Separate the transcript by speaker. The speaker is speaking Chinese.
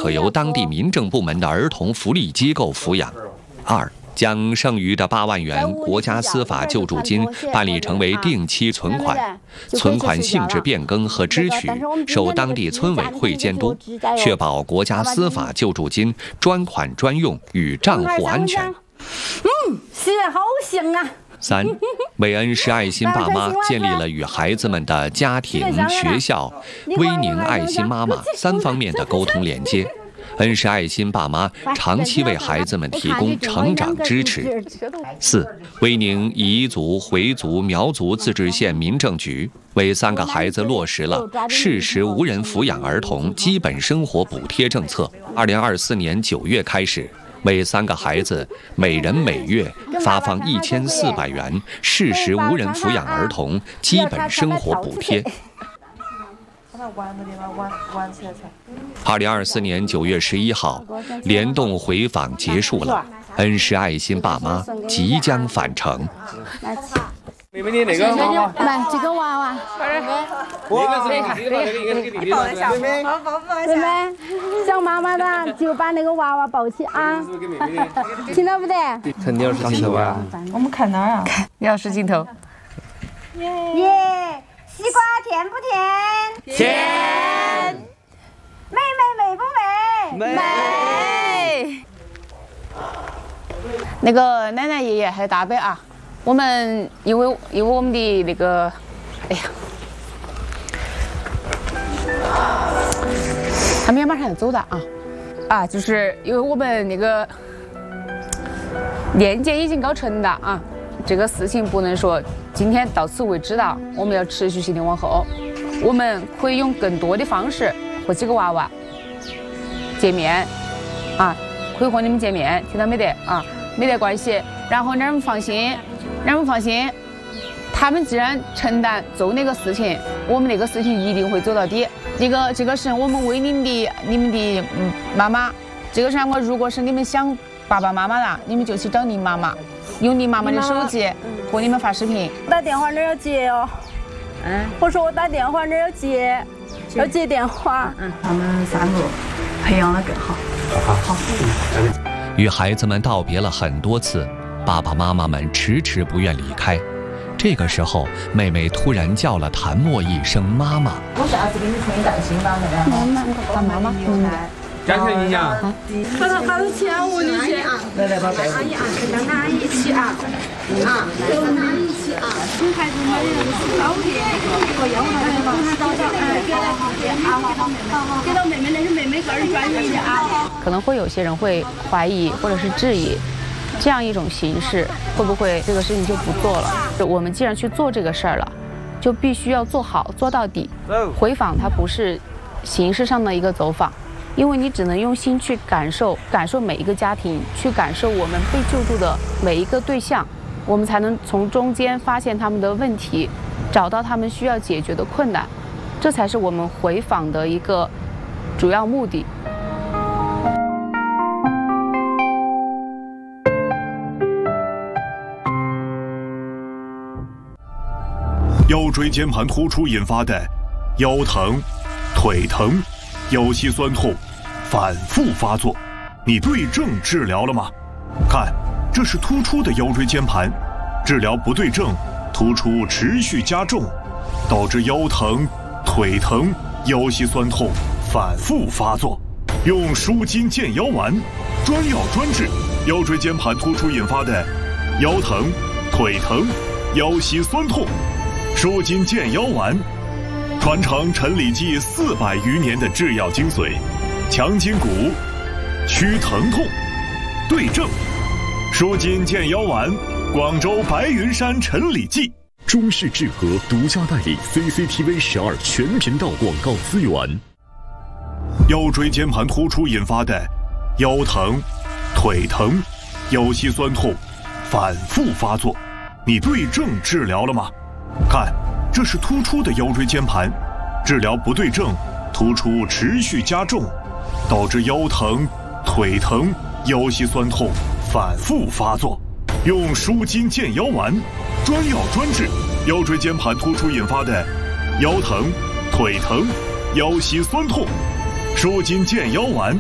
Speaker 1: 可由当地民政部门的儿童福利机构抚养。2、将剩余的8万元国家司法救助金办理成为定期存款，存款性质变更和支取受当地村委会监督，确保国家司法救助金专款专用与账户安全。
Speaker 2: 是好香啊
Speaker 1: ！3、为恩施爱心爸妈建立了与孩子们的家庭、学校、威宁爱心妈妈3方面的沟通连接。恩施爱心爸妈长期为孩子们提供成长支持。4、威宁彝族、回族、苗族自治县民政局为3个孩子落实了适时无人抚养儿童基本生活补贴政策。2024年9月开始，为3个孩子每人每月发放1400元适时无人抚养儿童基本生活补贴。2024年9月11号，联动回访结束了，恩施爱心爸妈即将返程。
Speaker 3: 妹妹，你那个
Speaker 2: 来这个娃娃，
Speaker 3: 哇，妹妹，
Speaker 2: 想妈妈的就把那个娃娃抱起啊，听到不得？
Speaker 3: 看2视镜头啊！
Speaker 4: 我们看哪儿啊？看2视镜头。
Speaker 2: 耶！西瓜甜不甜？
Speaker 4: 甜。
Speaker 2: 妹妹美不美？
Speaker 4: 美。那个奶奶、爷爷还有大伯啊，我们因为我们的那个，哎呀，他们也马上要走的啊，就是因为我们那个年节已经告成的啊。这个事情不能说今天到此为止的，我们要持续性的往后。我们可以用更多的方式和这个娃娃见面啊，可以和你们见面，听到没得啊？没得关系。然后让你们放心，他们既然承担做那个事情，我们那个事情一定会走到底。这个是我们为你们的妈妈。这个是我如果是你们想爸爸妈妈了，你们就去找你妈妈。用你妈妈的手机和你们发视频。
Speaker 2: 打电话那要接哦。我说我打电话那要接电话。
Speaker 5: 他们3个培养得更好。好。
Speaker 1: 与孩子们道别了很多次，爸爸妈妈们迟迟不愿离开。这个时候，妹妹突然叫了谭默一声妈妈。
Speaker 5: 我下次给你存一袋新的，
Speaker 4: 妈妈。
Speaker 3: 加强印象。
Speaker 2: 把他钱我的钱。
Speaker 5: 来把带回去。
Speaker 2: 跟他一起啊，跟他一起啊，跟孩子们高铁，我要给到妹妹，那是妹妹个人专业的啊。
Speaker 4: 可能会有些人会怀疑或者是质疑，这样一种形式会不会这个事情就不做了？我们既然去做这个事儿了，就必须要做好做到底。回访它不是形式上的一个走访。因为你只能用心去感受每一个家庭，去感受我们被救助的每一个对象，我们才能从中间发现他们的问题，找到他们需要解决的困难，这才是我们回访的一个主要目的。
Speaker 6: 腰椎间盘突出引发的腰疼、腿疼、腰膝酸痛反复发作，你对症治疗了吗？看，这是突出的腰椎间盘，治疗不对症，突出持续加重，导致腰疼、腿疼、腰膝酸痛反复发作。用舒筋健腰丸，专药专治腰椎间盘突出引发的腰疼、腿疼、腰膝酸痛。舒筋健腰丸传承陈李济400余年的制药精髓，强筋骨，祛疼痛，对症。舒筋健腰丸，广州白云山陈李济。
Speaker 7: 中式制和独家代理 CCTV 12全频道广告资源。
Speaker 6: 腰椎间盘突出引发的腰疼、腿疼、腰膝酸痛反复发作，你对症治疗了吗？看，这是突出的腰椎间盘，治疗不对症，突出持续加重，导致腰疼、腿疼、腰膝酸痛反复发作。用舒筋健腰丸，专药专治腰椎间盘突出引发的腰疼、腿疼、腰膝酸痛。舒筋健腰丸，